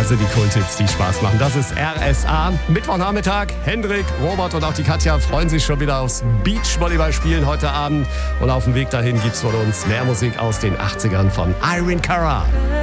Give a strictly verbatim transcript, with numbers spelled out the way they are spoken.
Das sind die Kulthits, die Spaß machen. Das ist R S A. Mittwochnachmittag. Hendrik, Robert und auch die Katja freuen sich schon wieder aufs Beachvolleyball spielen heute Abend. Und auf dem Weg dahin gibt's von uns mehr Musik aus den achtzigern von Irene Cara.